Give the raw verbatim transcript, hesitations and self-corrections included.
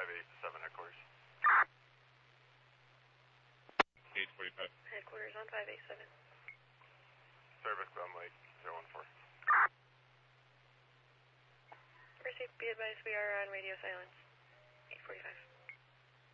five eight seven headquarters. eight forty-five. Headquarters on five eight seven. Service on Lake zero one four. Received, be advised we are on radio silence. eight forty-five.